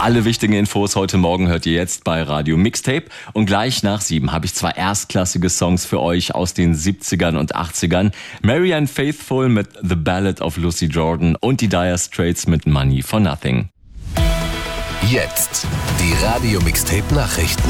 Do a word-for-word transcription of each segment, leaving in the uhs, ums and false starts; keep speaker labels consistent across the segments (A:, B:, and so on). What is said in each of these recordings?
A: Alle wichtigen Infos heute Morgen hört ihr jetzt bei Radio Mixtape. Und gleich nach sieben habe ich zwei erstklassige Songs für euch aus den siebzigern und achtzigern. Marianne Faithfull mit The Ballad of Lucy Jordan und die Dire Straits mit Money for Nothing.
B: Jetzt die Radio Mixtape Nachrichten.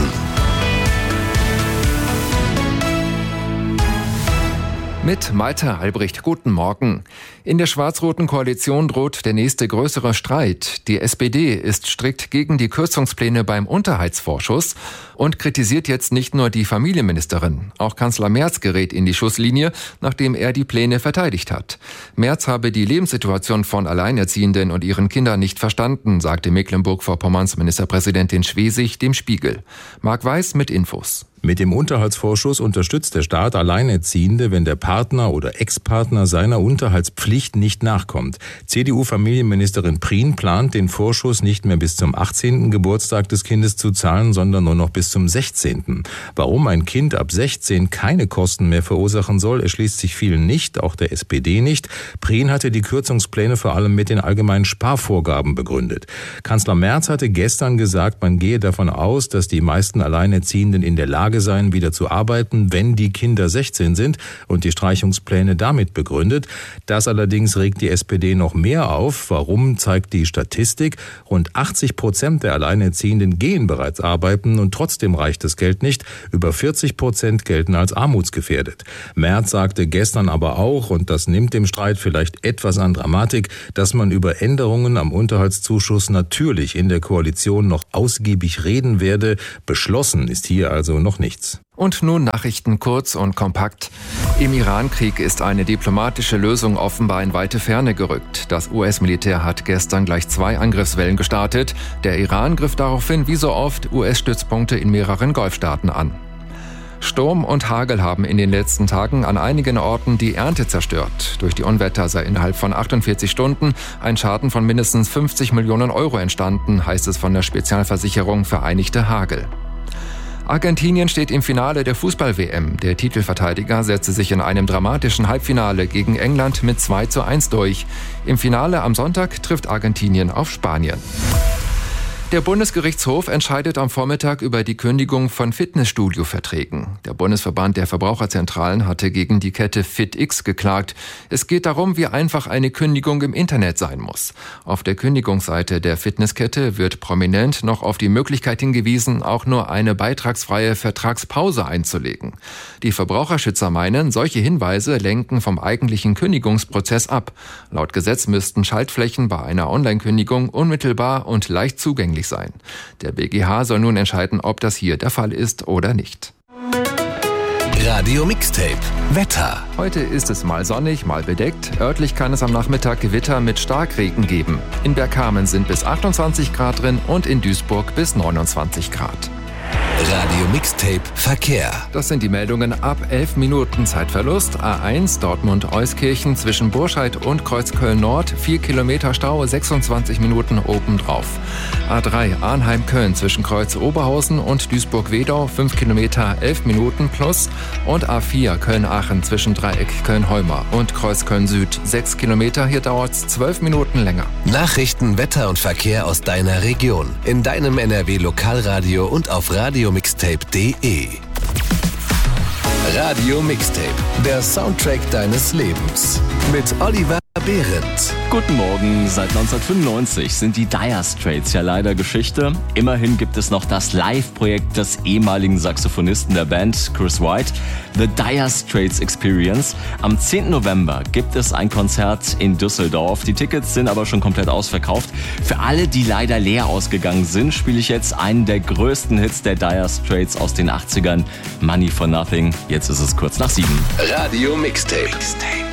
C: Mit Malte Albrecht, guten Morgen. In der schwarz-roten Koalition droht der nächste größere Streit. Die S P D ist strikt gegen die Kürzungspläne beim Unterhaltsvorschuss und kritisiert jetzt nicht nur die Familienministerin. Auch Kanzler Merz gerät in die Schusslinie, nachdem er die Pläne verteidigt hat. Merz habe die Lebenssituation von Alleinerziehenden und ihren Kindern nicht verstanden, sagte Mecklenburg-Vorpommerns Ministerpräsidentin Schwesig dem Spiegel. Marc Weiß mit Infos.
D: Mit dem Unterhaltsvorschuss unterstützt der Staat Alleinerziehende, wenn der Partner oder Ex-Partner seiner Unterhaltspflicht nicht nachkommt. C D U-Familienministerin Prien plant, den Vorschuss nicht mehr bis zum achtzehnten Geburtstag des Kindes zu zahlen, sondern nur noch bis zum sechzehnten Warum ein Kind ab sechzehn keine Kosten mehr verursachen soll, erschließt sich vielen nicht, auch der S P D nicht. Prien hatte die Kürzungspläne vor allem mit den allgemeinen Sparvorgaben begründet. Kanzler Merz hatte gestern gesagt, man gehe davon aus, dass die meisten Alleinerziehenden in der Lage sein, wieder zu arbeiten, wenn die Kinder sechzehn sind, und die Streichungspläne damit begründet. Das allerdings regt die S P D noch mehr auf. Warum, zeigt die Statistik. Rund achtzig Prozent der Alleinerziehenden gehen bereits arbeiten und trotzdem reicht das Geld nicht. Über vierzig Prozent gelten als armutsgefährdet. Merz sagte gestern aber auch, und das nimmt dem Streit vielleicht etwas an Dramatik, dass man über Änderungen am Unterhaltszuschuss natürlich in der Koalition noch ausgiebig reden werde. Beschlossen ist hier also noch nichts.
C: Und nun Nachrichten kurz und kompakt. Im Iran-Krieg ist eine diplomatische Lösung offenbar in weite Ferne gerückt. Das U S-Militär hat gestern gleich zwei Angriffswellen gestartet. Der Iran griff daraufhin wie so oft U S-Stützpunkte in mehreren Golfstaaten an. Sturm und Hagel haben in den letzten Tagen an einigen Orten die Ernte zerstört. Durch die Unwetter sei innerhalb von achtundvierzig Stunden ein Schaden von mindestens fünfzig Millionen Euro entstanden, heißt es von der Spezialversicherung Vereinigte Hagel. Argentinien steht im Finale der Fußball-W M. Der Titelverteidiger setzte sich in einem dramatischen Halbfinale gegen England mit zwei zu eins durch. Im Finale am Sonntag trifft Argentinien auf Spanien. Der Bundesgerichtshof entscheidet am Vormittag über die Kündigung von Fitnessstudio-Verträgen. Der Bundesverband der Verbraucherzentralen hatte gegen die Kette FitX geklagt. Es geht darum, wie einfach eine Kündigung im Internet sein muss. Auf der Kündigungsseite der Fitnesskette wird prominent noch auf die Möglichkeit hingewiesen, auch nur eine beitragsfreie Vertragspause einzulegen. Die Verbraucherschützer meinen, solche Hinweise lenken vom eigentlichen Kündigungsprozess ab. Laut Gesetz müssten Schaltflächen bei einer Online-Kündigung unmittelbar und leicht zugänglich sein. Der B G H soll nun entscheiden, ob das hier der Fall ist oder nicht.
B: Radio Mixtape Wetter.
C: Heute ist es mal sonnig, mal bedeckt. Örtlich kann es am Nachmittag Gewitter mit Starkregen geben. In Bergkamen sind bis achtundzwanzig Grad drin und in Duisburg bis neunundzwanzig Grad.
B: Radio Mixtape Verkehr.
C: Das sind die Meldungen ab elf Minuten Zeitverlust. A eins Dortmund-Euskirchen zwischen Burscheid und Kreuzköln-Nord. vier Kilometer Stau, sechsundzwanzig Minuten obendrauf. A drei Arnheim-Köln zwischen Kreuz Oberhausen und Duisburg-Wedau. fünf Kilometer, elf Minuten plus. Und A vier Köln-Aachen zwischen Dreieck Köln-Holmer und Kreuz Köln-Süd. sechs Kilometer, hier dauert es zwölf Minuten länger.
B: Nachrichten, Wetter und Verkehr aus deiner Region. In deinem N R W-Lokalradio und auf radio mixtape punkt de. Radio Mixtape, der Soundtrack deines Lebens. Mit Oliver Behrendt.
A: Guten Morgen. Seit neunzehnhundertfünfundneunzig sind die Dire Straits ja leider Geschichte. Immerhin gibt es noch das Live-Projekt des ehemaligen Saxophonisten der Band, Chris White, The Dire Straits Experience. Am zehnten November gibt es ein Konzert in Düsseldorf. Die Tickets sind aber schon komplett ausverkauft. Für alle, die leider leer ausgegangen sind, spiele ich jetzt einen der größten Hits der Dire Straits aus den achtzigern, Money for Nothing. Jetzt ist es kurz nach sieben.
B: Radio Mixtape. Mixtape.